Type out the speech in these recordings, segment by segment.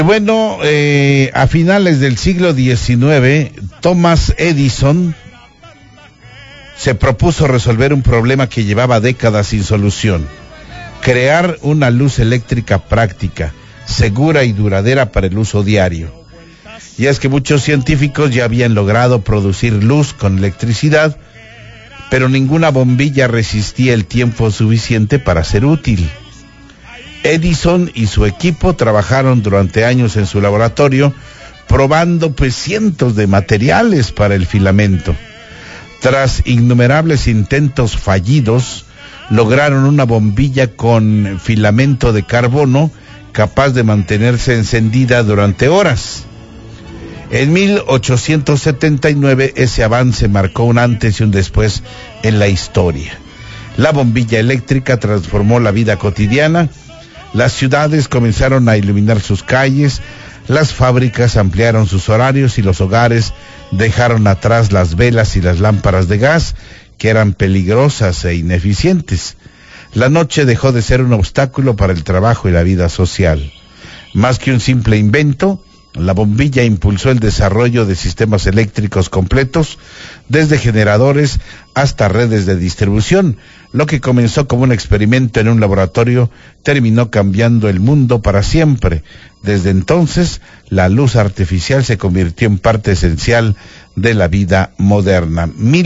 Bueno, a finales del siglo XIX, Thomas Edison se propuso resolver un problema que llevaba décadas sin solución: crear una luz eléctrica práctica, segura y duradera para el uso diario. Y es que muchos científicos ya habían logrado producir luz con electricidad, pero ninguna bombilla resistía el tiempo suficiente para ser útil. Edison y su equipo trabajaron durante años en su laboratorio, probando cientos de materiales para el filamento. Tras innumerables intentos fallidos, lograron una bombilla con filamento de carbono capaz de mantenerse encendida durante horas. En 1879 ese avance marcó un antes y un después en la historia. La bombilla eléctrica transformó la vida cotidiana. Las ciudades comenzaron a iluminar sus calles, las fábricas ampliaron sus horarios y los hogares dejaron atrás las velas y las lámparas de gas, que eran peligrosas e ineficientes. La noche dejó de ser un obstáculo para el trabajo y la vida social. Más que un simple invento, la bombilla impulsó el desarrollo de sistemas eléctricos completos, desde generadores hasta redes de distribución. Lo que comenzó como un experimento en un laboratorio terminó cambiando el mundo para siempre. Desde entonces, la luz artificial se convirtió en parte esencial de la vida moderna.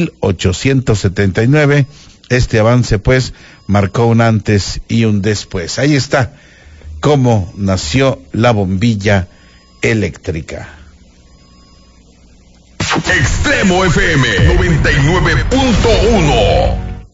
1879, este avance marcó un antes y un después. Ahí está cómo nació la bombilla eléctrica. Extremo FM 99.1